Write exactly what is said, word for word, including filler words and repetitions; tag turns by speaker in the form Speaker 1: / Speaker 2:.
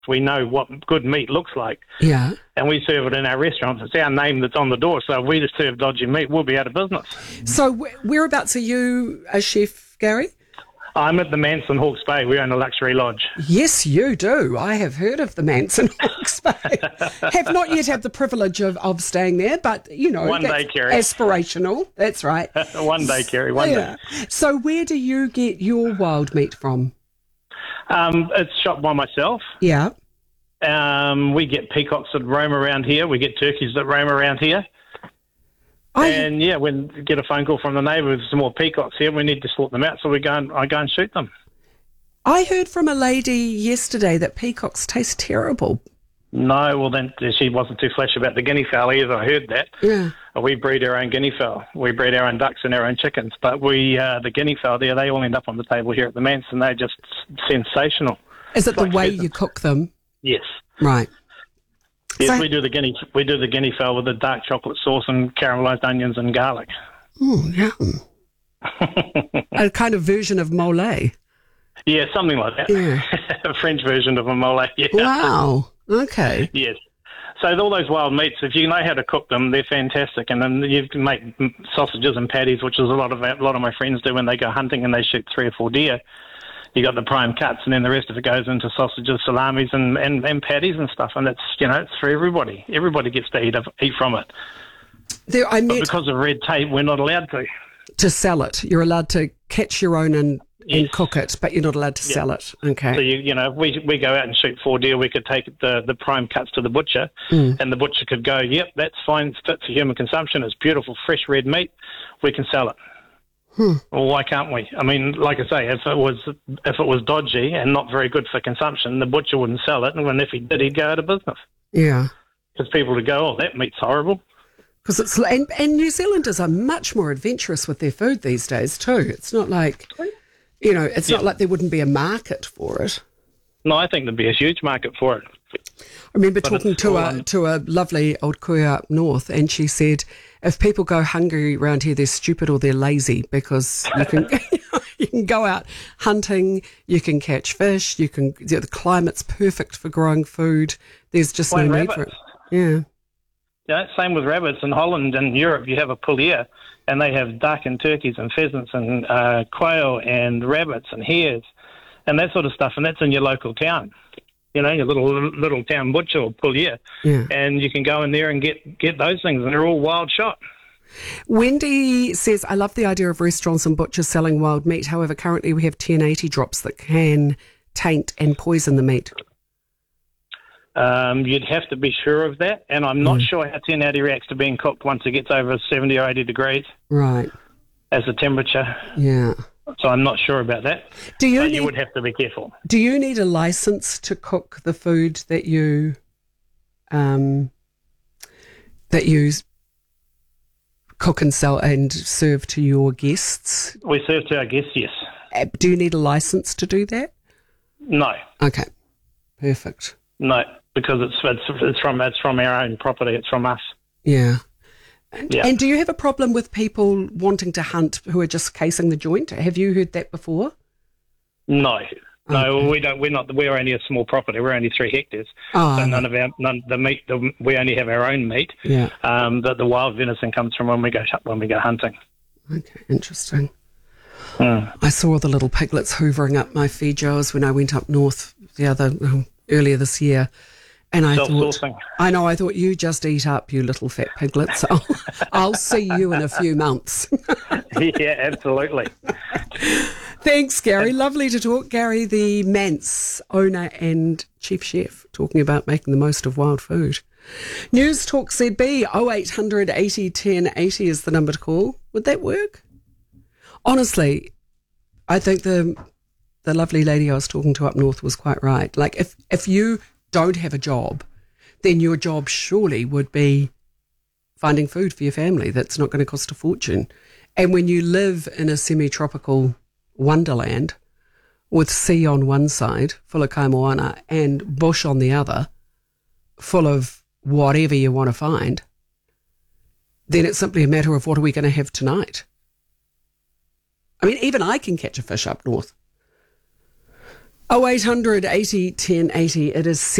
Speaker 1: We know what good meat looks like.
Speaker 2: Yeah.
Speaker 1: And we serve it in our restaurants. It's our name that's on the door. So if we just serve dodgy meat, we'll be out of business.
Speaker 2: So wh- whereabouts are you a chef, Gary?
Speaker 1: I'm at the Manson Hawke's Bay. We own a luxury lodge.
Speaker 2: Yes, you do. I have heard of the Manson Hawke's Bay. Have not yet had the privilege of, of staying there, but, you know,
Speaker 1: One
Speaker 2: that's
Speaker 1: day, Kerry.
Speaker 2: aspirational. That's right.
Speaker 1: One day, Kerry, one
Speaker 2: yeah.
Speaker 1: day.
Speaker 2: So where do you get your wild meat from?
Speaker 1: Um, it's shot by myself.
Speaker 2: Yeah.
Speaker 1: Um, we get peacocks that roam around here. We get turkeys that roam around here.
Speaker 2: I,
Speaker 1: and, yeah, we get a phone call from the neighbour with some more peacocks here. We need to sort them out, so we go and, I go and shoot them.
Speaker 2: I heard from a lady yesterday that peacocks taste terrible.
Speaker 1: No, well, then she wasn't too flash about the guinea fowl either. I heard that.
Speaker 2: Yeah.
Speaker 1: We breed our own guinea fowl. We breed our own ducks and our own chickens. But we, uh, the guinea fowl there, they all end up on the table here at the Manson. They're just sensational.
Speaker 2: Is it
Speaker 1: Like
Speaker 2: the way
Speaker 1: pheasants.
Speaker 2: you cook them?
Speaker 1: Yes.
Speaker 2: Right.
Speaker 1: Yes,
Speaker 2: So-
Speaker 1: we do the guinea. We do the guinea fowl with the dark chocolate sauce and caramelised onions and garlic.
Speaker 2: Oh, yum. A kind of version of mole.
Speaker 1: Yeah, something like that.
Speaker 2: Yeah.
Speaker 1: A French version of a mole. Yeah.
Speaker 2: Wow. Okay.
Speaker 1: Yes. So all those wild meats, if you know how to cook them, they're fantastic. And then you can make sausages and patties, which is a lot of a lot of my friends do when they go hunting and they shoot three or four deer. You got the prime cuts, and then the rest of it goes into sausages, salamis, and, and, and patties and stuff. And it's you know it's for everybody. Everybody gets to eat of, eat from it.
Speaker 2: There, I
Speaker 1: But
Speaker 2: met
Speaker 1: because of red tape, we're not allowed to.
Speaker 2: to sell it. You're allowed to catch your own and, and
Speaker 1: Yes.
Speaker 2: cook it, but you're not allowed to
Speaker 1: Yeah.
Speaker 2: sell it. Okay.
Speaker 1: So you you know if we we go out and shoot four deer, we could take the the prime cuts to the butcher,
Speaker 2: Mm.
Speaker 1: and the butcher could go, yep, that's fine, it's fit for human consumption. It's beautiful, fresh red meat. We can sell it.
Speaker 2: Hmm.
Speaker 1: Well, why can't we? I mean, like I say, if it was if it was dodgy and not very good for consumption, the butcher wouldn't sell it, and if he did, he'd go out of business.
Speaker 2: Yeah.
Speaker 1: Because people would go, oh, that meat's horrible.
Speaker 2: Because it's and, and New Zealanders are much more adventurous with their food these days too. It's not like, you know, it's
Speaker 1: Yeah.
Speaker 2: not like there wouldn't be a market for it.
Speaker 1: No, I think there'd be a huge market for it.
Speaker 2: I remember
Speaker 1: But
Speaker 2: talking
Speaker 1: it's
Speaker 2: to
Speaker 1: all
Speaker 2: a
Speaker 1: on-
Speaker 2: to a lovely old kuya up north, and she said, if people go hungry around here, they're stupid or they're lazy, because you can you can go out hunting, you can catch fish, you can you know, the climate's perfect for growing food. There's just
Speaker 1: Like
Speaker 2: no need for it.
Speaker 1: rabbits.
Speaker 2: Yeah.
Speaker 1: Yeah, same with rabbits. In Holland and Europe, you have a pulier, and they have duck and turkeys and pheasants and uh, quail and rabbits and hares and that sort of stuff, and that's in your local town. You know, your little little town butcher or pulier,
Speaker 2: Yeah.
Speaker 1: and you can go in there and get, get those things, and they're all wild shot.
Speaker 2: Wendy says, I love the idea of restaurants and butchers selling wild meat. However, currently we have ten eighty drops that can taint and poison the meat.
Speaker 1: Um, you'd have to be sure of that, and I'm not
Speaker 2: Mm.
Speaker 1: sure how ten eighty reacts to being cooked once it gets over seventy or eighty degrees
Speaker 2: Right.
Speaker 1: as a temperature.
Speaker 2: Yeah.
Speaker 1: So I'm not sure about that.
Speaker 2: Do you
Speaker 1: But
Speaker 2: need
Speaker 1: you would have to be careful.
Speaker 2: Do you need a license to cook the food that you um, that you s- cook and sell and serve to your guests?
Speaker 1: We serve to our guests, yes.
Speaker 2: Uh, Do you need a license to do that?
Speaker 1: No,
Speaker 2: Okay, perfect.
Speaker 1: no, because it's it's, it's from it's from our own property. It's from us.
Speaker 2: Yeah. And,
Speaker 1: Yeah.
Speaker 2: and do you have a problem with people wanting to hunt who are just casing the joint? Have you heard that before?
Speaker 1: No, no,
Speaker 2: Okay.
Speaker 1: we don't. We're not. We're only a small property. We're only three hectares.
Speaker 2: Oh,
Speaker 1: So none of our none the meat. The, we only have our own meat.
Speaker 2: yeah.
Speaker 1: Um, that the wild venison comes from when we go when we go hunting.
Speaker 2: Okay, interesting.
Speaker 1: Mm.
Speaker 2: I saw the little piglets hoovering up my feed jars when I went up north the other um, earlier this year, and I thought,
Speaker 1: Self-sourcing.
Speaker 2: I know, I thought you just eat up, you little fat piglets. I'll, I'll see you in a few months.
Speaker 1: Yeah, absolutely.
Speaker 2: Thanks, Gary. Lovely to talk. Gary, the Manse owner and chief chef, talking about making the most of wild food. News Talk Z B, oh eight hundred eighty ten eighty is the number to call. Would that work? Honestly, I think the the lovely lady I was talking to up north was quite right. Like, if, if you don't have a job, then your job surely would be finding food for your family that's not going to cost a fortune. And when you live in a semi-tropical wonderland with sea on one side, full of kaimoana, and bush on the other, full of whatever you want to find, then it's simply a matter of what are we going to have tonight? I mean, even I can catch a fish up north. oh eight hundred eighty ten eighty. It is